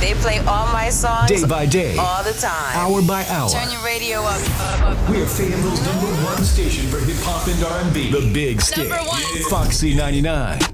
They play all my songs day by day, all the time. hour by hour. Turn your radio up. We're Fayetteville's #1 station for hip hop and R&B. The Big Stick. Number one. Foxy 99.